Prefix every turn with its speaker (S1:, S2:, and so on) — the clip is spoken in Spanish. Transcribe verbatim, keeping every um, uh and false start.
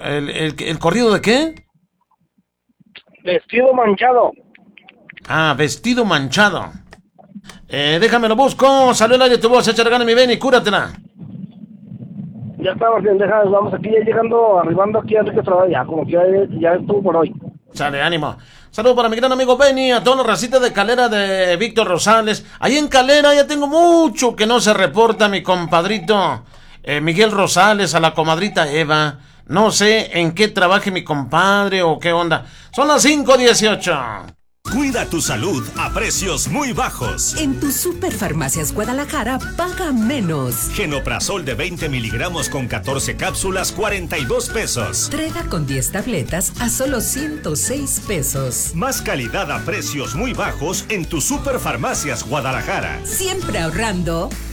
S1: ¿El, el, el corrido de qué?
S2: Vestido manchado.
S1: Ah, vestido manchado. Eh, déjame lo busco. Salió el aire tu voz, échale gana mi ven y cúratela.
S2: Ya estamos bien, deja, vamos aquí ya llegando, arribando aquí a Enrique Estrada, ya como que ya, ya estuvo por hoy.
S1: Sale, ánimo. Saludos para mi gran amigo Benny, a toda la racita de Calera de Víctor Rosales. Ahí en Calera ya tengo mucho que no se reporta mi compadrito eh, Miguel Rosales, a la comadrita Eva. No sé en qué trabaje mi compadre o qué onda. Son las cinco dieciocho.
S3: Cuida tu salud a precios muy bajos.
S4: En tu Superfarmacias Guadalajara paga menos.
S3: Genoprazol de veinte miligramos con catorce cápsulas, cuarenta y dos pesos.
S4: Trega con diez tabletas a solo ciento seis pesos.
S3: Más calidad a precios muy bajos en tu Superfarmacias Guadalajara.
S4: Siempre ahorrando.